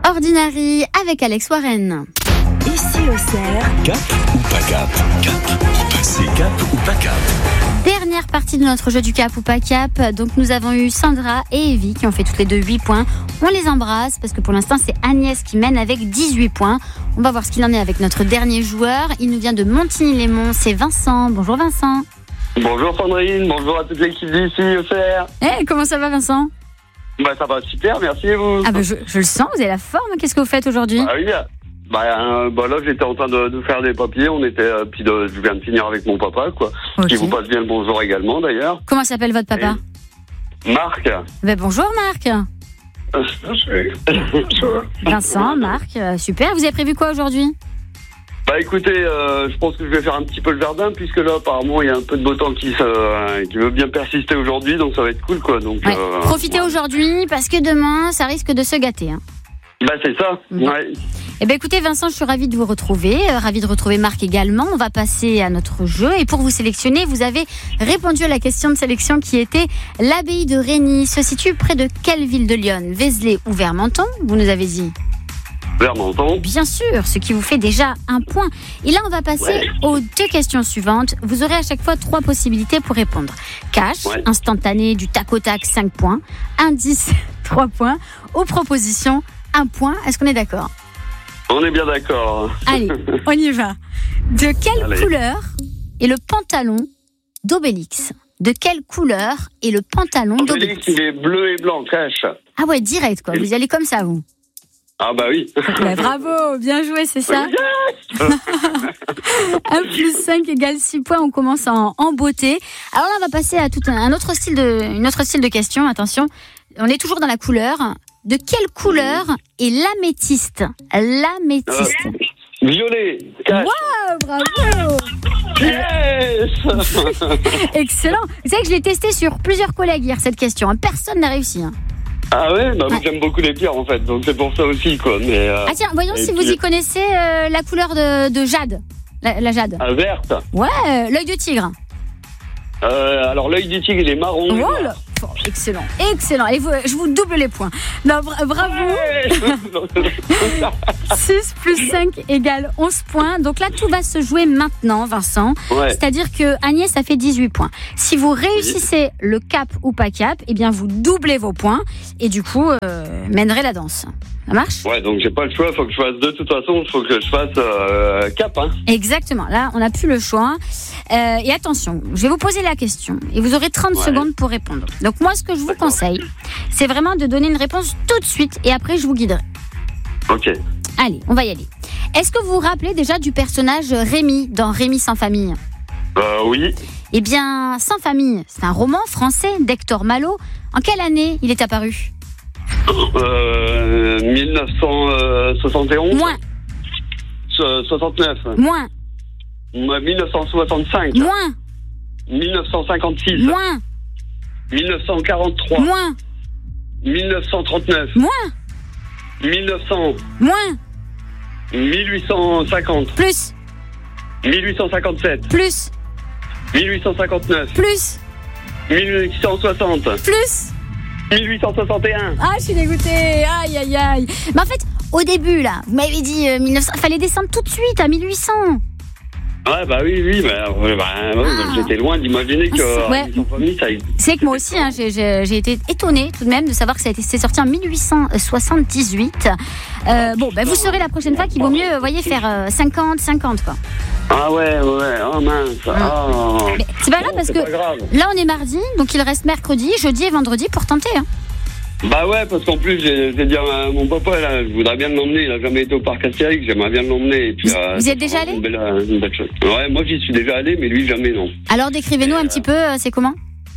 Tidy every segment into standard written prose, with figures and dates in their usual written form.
Ordinary avec Alex Warren. Ici Auxerre. Cap ou pas cap? Cap ou passer cap ou pas cap? Dernière partie de notre jeu du cap ou pas cap. Donc nous avons eu Sandra et Evie qui ont fait toutes les deux 8 points. On les embrasse parce que pour l'instant c'est Agnès qui mène avec 18 points. On va voir ce qu'il en est avec notre dernier joueur. Il nous vient de Montigny-les-Monts, c'est Vincent. Bonjour Vincent. Bonjour Sandrine, bonjour à toute l'équipe d'ici Auxerre. Comment ça va Vincent? Ça va super, merci et vous? Je le sens, vous avez la forme. Qu'est-ce que vous faites aujourd'hui? Oui. Là j'étais en train de faire des papiers, je viens de finir avec mon papa quoi. Okay. Qui vous passe bien le bonjour également d'ailleurs. Comment s'appelle votre papa? Marc. Bonjour Marc. Vincent, Marc, super. Vous avez prévu quoi aujourd'hui? Écoutez, je pense que je vais faire un petit peu le jardin puisque là apparemment il y a un peu de beau temps qui veut bien persister aujourd'hui, donc ça va être cool quoi. Donc profitez aujourd'hui parce que demain ça risque de se gâter. C'est ça. Ouais. Écoutez Vincent, je suis ravie de vous retrouver, ravie de retrouver Marc également. On va passer à notre jeu et pour vous sélectionner, vous avez répondu à la question de sélection qui était l'abbaye de Régny se situe près de quelle ville de Lyon? Vézelay ou Vermenton? Vous nous avez dit Vermenton. Bien sûr, ce qui vous fait déjà un point. Et là, on va passer aux 2 questions suivantes. Vous aurez à chaque fois 3 possibilités pour répondre. Cash, instantané, du tac au tac, 5 points. Indice, 3 points. Ou proposition, 1 point. Est-ce qu'on est d'accord? On est bien d'accord. Allez, on y va. De quelle couleur est le pantalon d'Obélix? De quelle couleur est le pantalon d'Obélix? Il est bleu et blanc, cash. Ah ouais, direct quoi. Vous y allez comme ça, vous? Ah oui. Bravo, bien joué, c'est ça. 1 plus 5 égale 6 points, on commence en beauté. Alors là, on va passer à une autre style de question, attention. On est toujours dans la couleur. De quelle couleur est l'améthyste? L'améthyste. Violet. Cash. Wow, bravo. Yes. Excellent. Vous savez que je l'ai testé sur plusieurs collègues hier, cette question. Personne n'a réussi. Ah ouais, j'aime beaucoup les pierres en fait, donc c'est pour ça aussi quoi. Mais, tiens, voyons si vous y connaissez la couleur de jade. La jade. Verte. Ouais, l'œil de tigre. Alors l'œil du tigre il est marron. Voilà. Excellent. Allez, je vous double les points. Non, bravo. 6 plus 5 égale 11 points. Donc là, tout va se jouer maintenant, Vincent. Ouais. C'est-à-dire que Agnès a fait 18 points. Si vous réussissez le cap ou pas cap, eh bien, vous doublez vos points et du coup, mènerez la danse. Ça marche? Ouais, donc j'ai pas le choix, faut que je fasse de toute façon, faut que je fasse cap. Exactement, là on n'a plus le choix. Et attention, je vais vous poser la question et vous aurez 30 secondes pour répondre. Donc moi ce que je vous conseille, c'est vraiment de donner une réponse tout de suite et après je vous guiderai. Ok. Allez, on va y aller. Est-ce que vous vous rappelez déjà du personnage Rémi dans Rémi sans famille? Oui. Eh bien, Sans famille, c'est un roman français d'Hector Malot. En quelle année il est apparu? 1971. Moins. 69. Moins. 1965. Moins. 1956. Moins. 1943. Moins. 1939. Moins. 1900. Moins. 1850. Plus. 1857. Plus. 1859. Plus. 1860. Plus. 1861. Ah, je suis dégoûtée. Aïe, aïe, aïe. Mais en fait, au début, là, vous m'avez dit 1900. Il fallait descendre tout de suite à 1800. Ouais, oui, j'étais loin d'imaginer que sans famille, ça. C'est que moi aussi, j'ai été étonnée tout de même de savoir que c'est sorti en 1878. Vous saurez la prochaine fois qu'il vaut mieux, faire 50-50, quoi. Ah ouais, oh mince. Oh. Mais c'est pas grave parce que là, on est mardi, donc il reste mercredi, jeudi et vendredi pour tenter. Bah ouais, parce qu'en plus, j'ai dit à mon papa, là, je voudrais bien l'emmener. Il a jamais été au parc Astérix, j'aimerais bien l'emmener. Et puis, vous y êtes déjà allé? Une belle chose. Ouais, moi j'y suis déjà allé, mais lui jamais, non. Alors décrivez-nous un petit peu, c'est comment?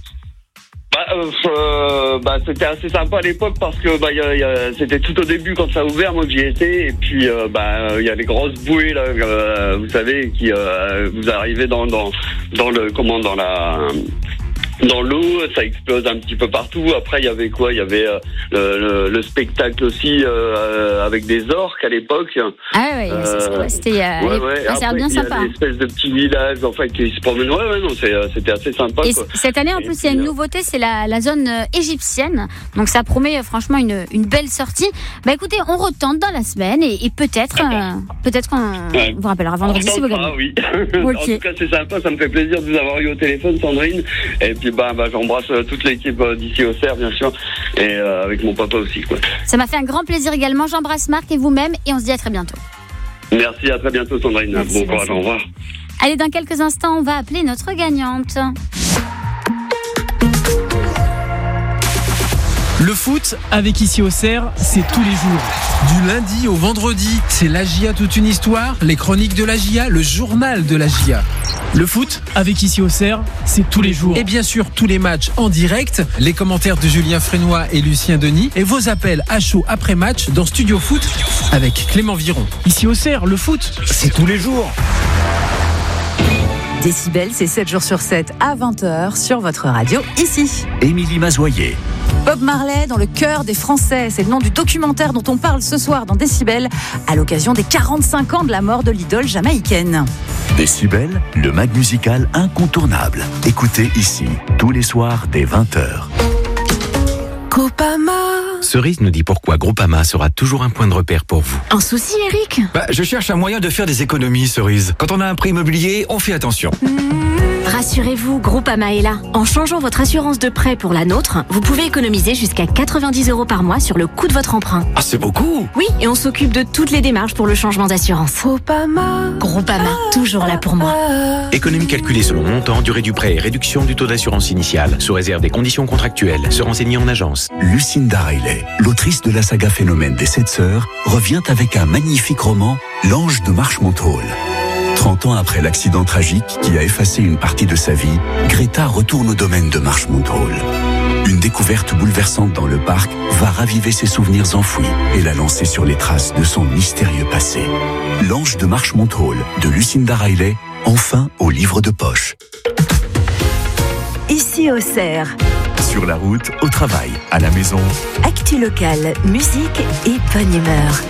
C'était assez sympa à l'époque parce que c'était tout au début quand ça a ouvert, moi que j'y étais, et puis il y a les grosses bouées là, vous savez, qui vous arrivez dans dans l'eau, ça explose un petit peu partout. Après, il y avait quoi? Il y avait le spectacle aussi avec des orques à l'époque. Ah ouais, c'était ça a l'air bien sympa. Il y a des espèces de petits villages enfin qui se promènent. Ouais, non, c'était assez sympa. Et quoi. Cette année, en plus, il y a une nouveauté, c'est la zone égyptienne. Donc ça promet franchement une belle sortie. Bah écoutez, on retente dans la semaine et peut-être qu'on vous rappellera vendredi si vous gagnez. Ah oui. En tout cas, c'est sympa, ça me fait plaisir de vous avoir eu au téléphone, Sandrine. Et puis j'embrasse toute l'équipe d'ici au Cerf, bien sûr, et avec mon papa aussi, quoi. Ça m'a fait un grand plaisir également. J'embrasse Marc et vous-même et on se dit à très bientôt. Merci, à très bientôt, Sandrine. Bon courage, au revoir. Allez, dans quelques instants, on va appeler notre gagnante. Le foot, avec Ici au Cerf, c'est tous les jours. Du lundi au vendredi, c'est la GIA toute une histoire, les chroniques de la GIA, le journal de la GIA. Le foot, avec Ici au Cerf, c'est tous les jours. Et bien sûr, tous les matchs en direct, les commentaires de Julien Frénois et Lucien Denis, et vos appels à chaud après match dans Studio Foot avec Clément Viron. Ici au Cerf, le foot, c'est tous les jours. Décibel, c'est 7 jours sur 7 à 20h sur votre radio ici. Émilie Mazoyer. Bob Marley dans le cœur des Français, c'est le nom du documentaire dont on parle ce soir dans Décibel à l'occasion des 45 ans de la mort de l'idole jamaïcaine. Décibel, le mag musical incontournable. Écoutez ici, tous les soirs dès 20h. Groupama. Cerise nous dit pourquoi Groupama sera toujours un point de repère pour vous. Un souci, Eric? Je cherche un moyen de faire des économies, Cerise. Quand on a un prêt immobilier, on fait attention. Rassurez-vous, Groupama est là. En changeant votre assurance de prêt pour la nôtre, vous pouvez économiser jusqu'à 90 € par mois sur le coût de votre emprunt. Ah, c'est beaucoup! Oui, et on s'occupe de toutes les démarches pour le changement d'assurance. Groupama, toujours là pour moi. Économie calculée selon montant, durée du prêt et réduction du taux d'assurance initiale, sous réserve des conditions contractuelles. Se renseigner en agence. Lucinda Riley, l'autrice de la saga Phénomène des 7 sœurs, revient avec un magnifique roman, L'Ange de Marchmont Hall. 30 ans après l'accident tragique qui a effacé une partie de sa vie, Greta retourne au domaine de Marchmont Hall. Une découverte bouleversante dans le parc va raviver ses souvenirs enfouis et la lancer sur les traces de son mystérieux passé. L'Ange de Marchmont Hall de Lucinda Riley, enfin au livre de poche. Ici au Cerf. Sur la route, au travail, à la maison. Actu locale, musique et bonne humeur.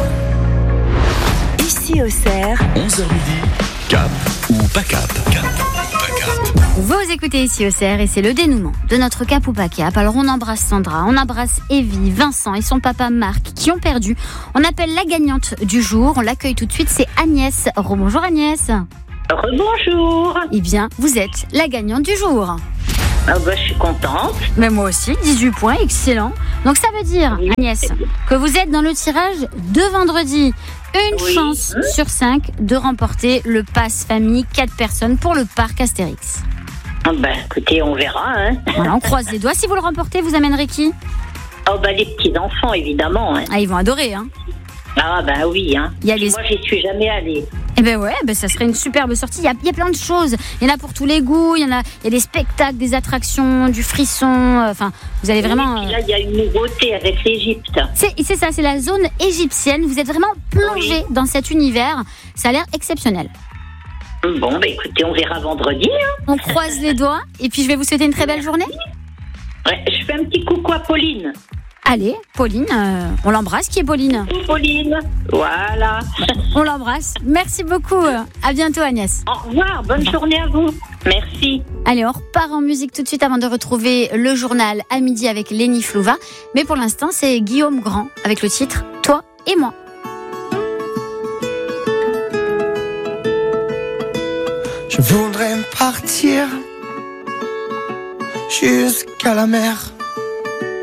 Ici au Cerf. 11h midi, cap ou pas cap? Cap ou pas cap? Vous écoutez Ici au Cerf et c'est le dénouement de notre cap ou pas cap. Alors on embrasse Sandra, on embrasse Evie, Vincent et son papa Marc qui ont perdu. On appelle la gagnante du jour, on l'accueille tout de suite, c'est Agnès. Rebonjour Agnès. Rebonjour. Eh bien, vous êtes la gagnante du jour. Je suis contente. Mais moi aussi, 18 points, excellent. Donc ça veut dire, Agnès, que vous êtes dans le tirage de vendredi. Une chance sur 5 de remporter le pass famille 4 personnes pour le parc Astérix. Écoutez, on verra. Hein. Voilà, on croise les doigts. Si vous le remportez, vous amènerez qui? Les petits-enfants, évidemment. Hein. Ah, ils vont adorer, hein. Oui, hein. Moi, j'y suis jamais allée. Eh ben ouais, ça serait une superbe sortie. Il y a plein de choses. Il y en a pour tous les goûts. Il y a des spectacles, des attractions, du frisson. Vous allez vraiment. Là, il y a une nouveauté avec l'Égypte. C'est ça, c'est la zone égyptienne. Vous êtes vraiment plongé dans cet univers. Ça a l'air exceptionnel. Écoutez, on verra vendredi. Hein. On croise les doigts. Et puis, je vais vous souhaiter une très belle journée. Ouais, je fais un petit coucou à Pauline. Allez, Pauline, on l'embrasse. Qui est Pauline? Pauline, voilà. On l'embrasse. Merci beaucoup. À bientôt, Agnès. Au revoir, bonne journée à vous. Merci. Allez, on repart en musique tout de suite avant de retrouver le journal à midi avec Lénie Flouva. Mais pour l'instant, c'est Guillaume Grand avec le titre « Toi et moi ». Je voudrais partir jusqu'à la mer,